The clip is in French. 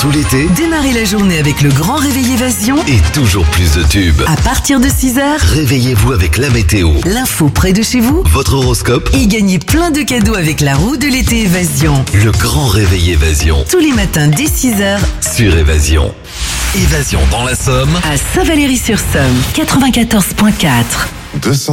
tout l'été, Démarrez la journée avec le grand réveil Évasion. et toujours plus de tubes. À partir de 6h, Réveillez-vous avec la météo, l'info près de chez vous. votre horoscope, Et gagnez plein de cadeaux avec la roue de l'été Évasion. le grand réveil Évasion Tous les matins dès 6h sur Évasion. Évasion dans la Somme. à Saint-Valery-sur-Somme, 94.4. 200